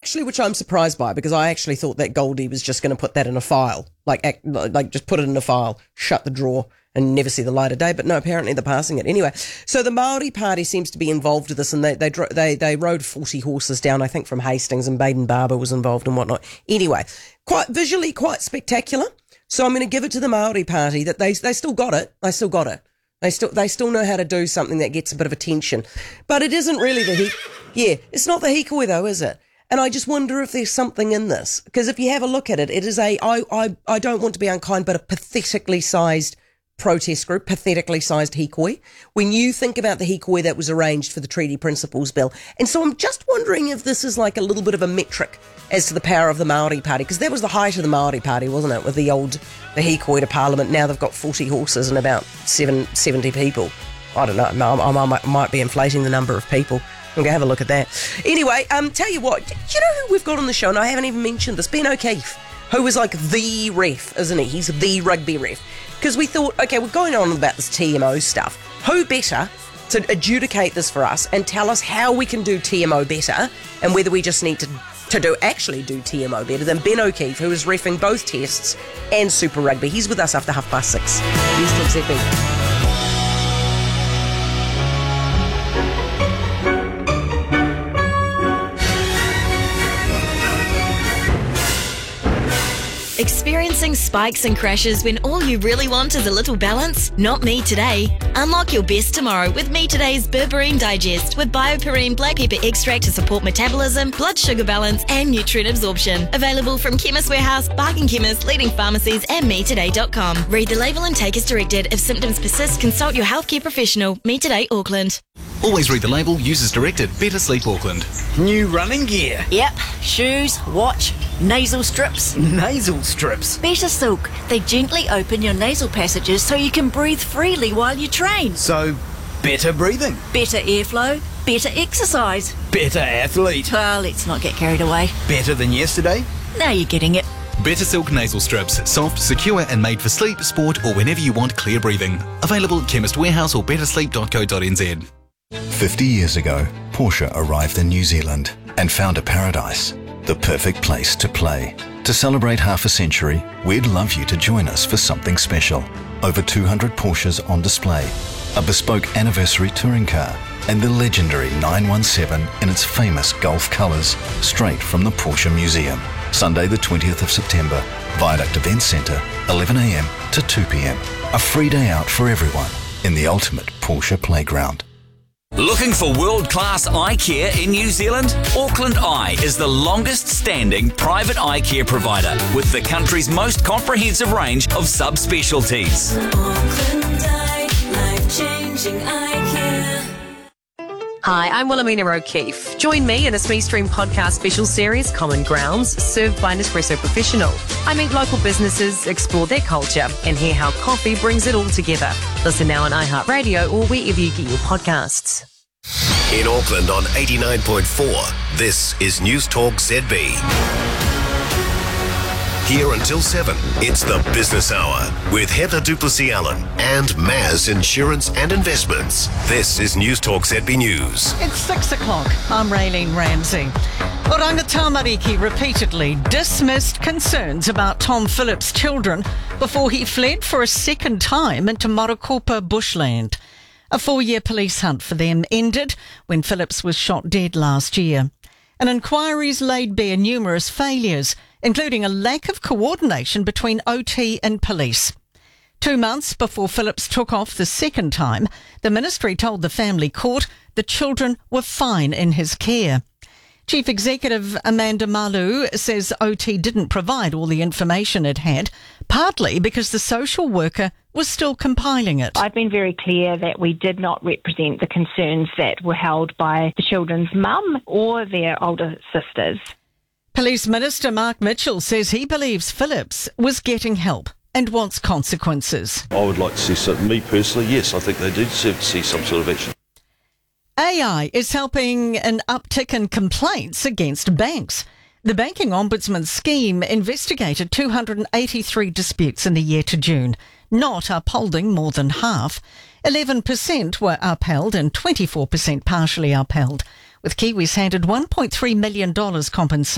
which I'm surprised by, because I actually thought that Goldie was just going to put that in a file, like just put it in a file, shut the drawer, and never see the light of day. But no, apparently they're passing it anyway. So the Māori Party seems to be involved with this, and they rode 40 horses down, I think, from Hastings, and Baden Barber was involved and whatnot. Anyway, quite visually quite spectacular. So I'm going to give it to the Māori Party that they still got it. They still got it. They still know how to do something that gets a bit of attention. But it isn't really it's not the hikoi though, is it? And I just wonder if there's something in this. Because if you have a look at it, it is I don't want to be unkind, but a pathetically sized protest group, pathetically sized hikoi, when you think about the hikoi that was arranged for the Treaty Principles Bill. And so I'm just wondering if this is like a little bit of a metric as to the power of the Māori Party, because that was the height of the Māori Party, wasn't it, with the hikoi to Parliament. Now they've got 40 horses and about 70 people. I don't know, I might be inflating the number of people. I'm going to have a look at that. Anyway, tell you what, do you know who we've got on the show? And I haven't even mentioned this, Ben O'Keefe, who is like the ref, isn't he? He's the rugby ref. Because we thought, okay, we're going on about this TMO stuff. Who better to adjudicate this for us and tell us how we can do TMO better, and whether we just need to actually do TMO better than Ben O'Keefe, who is reffing both tests and Super Rugby. He's with us after 6:30. News Talk ZB. Experiencing spikes and crashes when all you really want is a little balance? Not me today. Unlock your best tomorrow with Me Today's Berberine Digest with BioPerine black pepper extract to support metabolism, blood sugar balance and nutrient absorption. Available from Chemist Warehouse, Barking Chemist, leading pharmacies and mettoday.com. Read the label and take as directed. If symptoms persist, consult your healthcare professional. Me Today Auckland. Always read the label, use as directed. Better Sleep Auckland. New running gear. Yep. Shoes, watch, nasal strips. Nasal strips? Better Silk. They gently open your nasal passages so you can breathe freely while you train. So, better breathing. Better airflow. Better exercise. Better athlete. Well, let's not get carried away. Better than yesterday? Now you're getting it. Better Silk nasal strips. Soft, secure and made for sleep, sport or whenever you want clear breathing. Available at Chemist Warehouse or bettersleep.co.nz. 50 years ago, Porsche arrived in New Zealand and found a paradise, the perfect place to play. To celebrate half a century, we'd love you to join us for something special. Over 200 Porsches on display, a bespoke anniversary touring car, and the legendary 917 in its famous Gulf colours, straight from the Porsche Museum. Sunday the 20th of September, Viaduct Events Centre, 11 a.m. to 2 p.m. A free day out for everyone in the ultimate Porsche playground. Looking for world-class eye care in New Zealand? Auckland Eye is the longest-standing private eye care provider with the country's most comprehensive range of subspecialties. Auckland Eye, life-changing eye care. Hi, I'm Wilhelmina O'Keefe. Join me in a SmeStream podcast special series, Common Grounds, served by Nespresso Professional. I meet local businesses, explore their culture, and hear how coffee brings it all together. Listen now on iHeartRadio or wherever you get your podcasts. In Auckland on 89.4, this is News Talk ZB. Here until 7, it's the Business Hour with Heather Duplessis-Allen and Maz Insurance and Investments. This is News Talk ZB News. It's 6 o'clock. I'm Raylene Ramsey. Oranga Tamariki repeatedly dismissed concerns about Tom Phillips' children before he fled for a second time into Marakopa bushland. A 4-year police hunt for them ended when Phillips was shot dead last year. And inquiries laid bare numerous failures, including a lack of coordination between OT and police. 2 months before Phillips took off the second time, the ministry told the family court the children were fine in his care. Chief Executive Amanda Malu says OT didn't provide all the information it had, partly because the social worker was still compiling it. I've been very clear that we did not represent the concerns that were held by the children's mum or their older sisters. Police Minister Mark Mitchell says he believes Phillips was getting help and wants consequences. I would like to see something. Me personally, yes, I think they do deserve to see some sort of action. AI is helping an uptick in complaints against banks. The Banking Ombudsman scheme investigated 283 disputes in the year to June, not upholding more than half. 11% were upheld and 24% partially upheld, with Kiwis handed $1.3 million compensation.